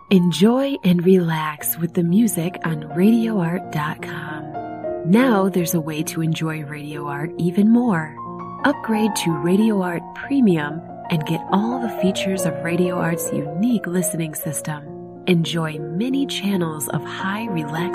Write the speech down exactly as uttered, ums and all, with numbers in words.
Enjoy and relax with the music on radio art dot com. Now there's a way to enjoy Radio Art even more. Upgrade to Radio Art Premium and get all the features of Radio Art's unique listening system. Enjoy many channels of high relaxation